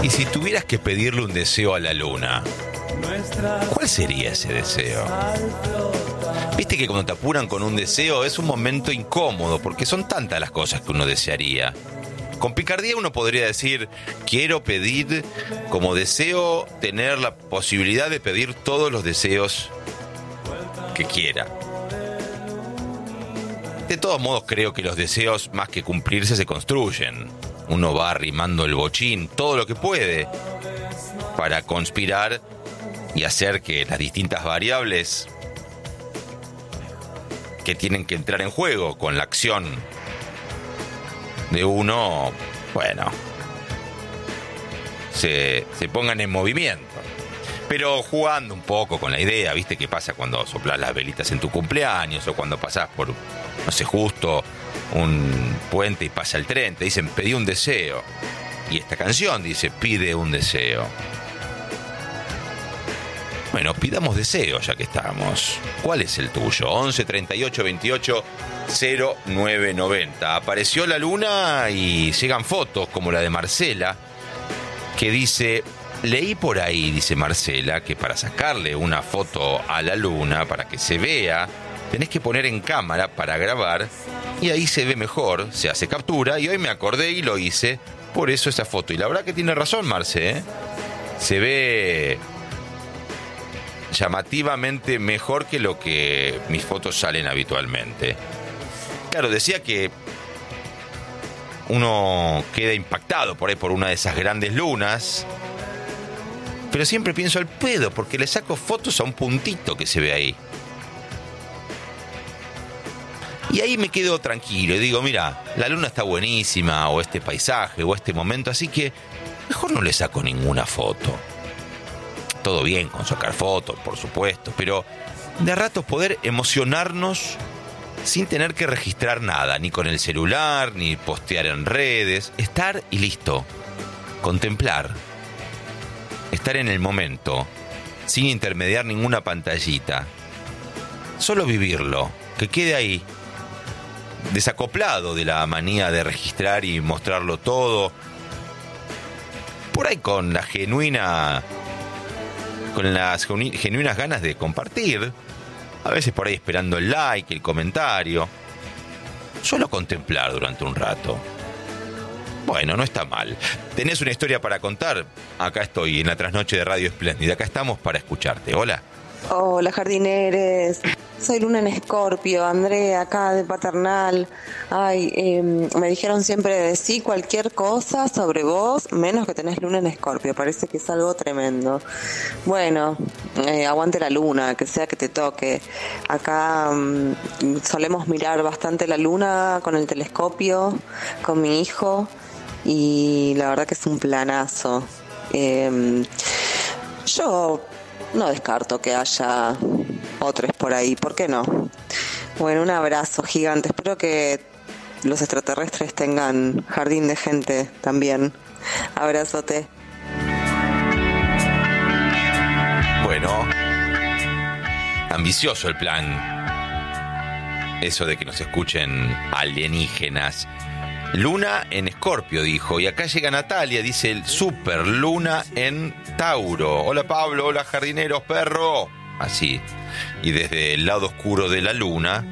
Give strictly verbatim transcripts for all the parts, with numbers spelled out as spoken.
Y si tuvieras que pedirle un deseo a la luna, ¿cuál sería ese deseo? Viste que cuando te apuran con un deseo es un momento incómodo, porque son tantas las cosas que uno desearía. Con picardía uno podría decir, quiero pedir como deseo tener la posibilidad de pedir todos los deseos que quiera. De todos modos creo que los deseos más que cumplirse se construyen. Uno va arrimando el bochín todo lo que puede para conspirar y hacer que las distintas variables que tienen que entrar en juego con la acción de uno, bueno, se, se pongan en movimiento. Pero jugando un poco con la idea, ¿viste qué pasa cuando soplas las velitas en tu cumpleaños o cuando pasás por, no sé, justo un puente y pasa el tren? Te dicen, pedí un deseo. Y esta canción dice, pide un deseo. Bueno, pidamos deseos ya que estamos. ¿Cuál es el tuyo? once treinta y ocho veintiocho cero nueve noventa. Apareció la luna y llegan fotos como la de Marcela, que dice, leí por ahí, dice Marcela, que para sacarle una foto a la luna, para que se vea, tenés que poner en cámara para grabar y ahí se ve mejor, se hace captura, y hoy me acordé y lo hice, por eso esa foto. Y la verdad que tiene razón Marce, ¿eh? Se ve llamativamente mejor que lo que mis fotos salen habitualmente. Claro, decía que uno queda impactado por ahí por una de esas grandes lunas, pero siempre pienso al pedo porque le saco fotos a un puntito que se ve ahí. Y ahí me quedo tranquilo y digo, mira, la luna está buenísima, o este paisaje, o este momento, así que mejor no le saco ninguna foto. Todo bien con sacar fotos, por supuesto, pero de a ratos poder emocionarnos sin tener que registrar nada, ni con el celular, ni postear en redes. Estar y listo. Contemplar. Estar en el momento, sin intermediar ninguna pantallita. Solo vivirlo, que quede ahí, desacoplado de la manía de registrar y mostrarlo todo. Por ahí con la genuina... con las genuinas ganas de compartir, a veces por ahí esperando el like, el comentario, solo contemplar durante un rato. Bueno, no está mal. ¿Tenés una historia para contar? Acá estoy en la trasnoche de Radio Espléndida, acá estamos para escucharte. Hola. Hola, jardineres. Soy Luna en Escorpio, Andrea, acá de Paternal. Ay, eh, me dijeron siempre de sí cualquier cosa sobre vos, menos que tenés Luna en Escorpio. Parece que es algo tremendo. Bueno, eh, aguante la luna, que sea que te toque. Acá um, solemos mirar bastante la luna con el telescopio, con mi hijo, y la verdad que es un planazo. Eh, yo... no descarto que haya otros por ahí, ¿por qué no? Bueno, un abrazo gigante, espero que los extraterrestres tengan jardín de gente también. Abrazote. Bueno, ambicioso el plan. Eso de que nos escuchen alienígenas. Luna en Escorpio, dijo. Y acá llega Natalia, dice el super Luna en Tauro. Hola Pablo, hola jardineros, perro. Así. Y desde el lado oscuro de la luna,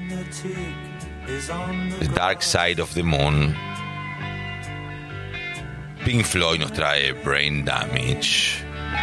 The Dark Side of the Moon, Pink Floyd nos trae Brain Damage.